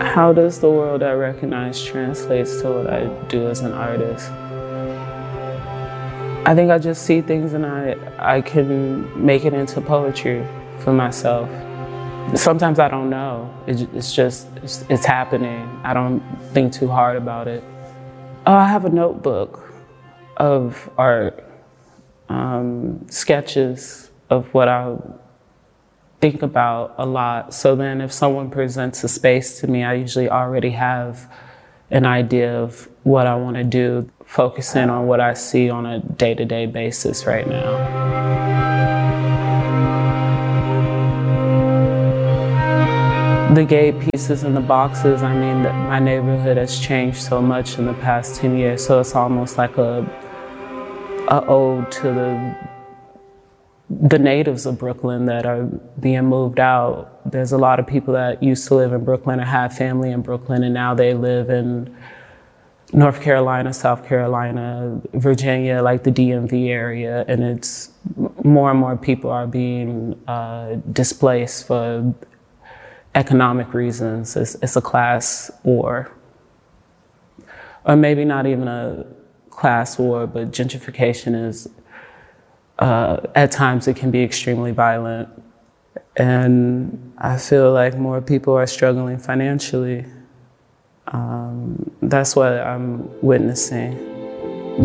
How does the world I recognize translates to what I do as an artist? I think I just see things and I can make it into poetry for myself. Sometimes I don't know. It's happening. I don't think too hard about it. I have a notebook of art, sketches of what I think about a lot. So then if someone presents a space to me, I usually already have an idea of what I want to do, focusing on what I see on a day-to-day basis right now. The gate pieces and the boxes, I mean, my neighborhood has changed so much in the past 10 years, so it's almost like a ode to the natives of Brooklyn that are being moved out. There's a lot of people that used to live in Brooklyn or have family in Brooklyn, and now they live in North Carolina, South Carolina, Virginia, like the DMV area, and it's more and more people are being displaced for economic reasons. It's a class war, or maybe not even a class war, but gentrification is, at times it can be extremely violent. And I feel like more people are struggling financially. That's what I'm witnessing.